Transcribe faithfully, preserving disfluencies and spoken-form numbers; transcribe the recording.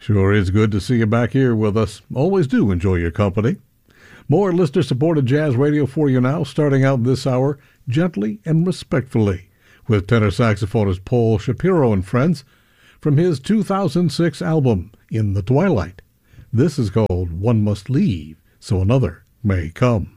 Sure is good to see you back here with us. Always do enjoy your company. More listener-supported jazz radio for you now, starting out this hour, Gently and Respectfully, with tenor saxophonist Paul Shapiro and Friends, from his two thousand six album, In the Twilight. This is called One Must Leave, So Another May Come.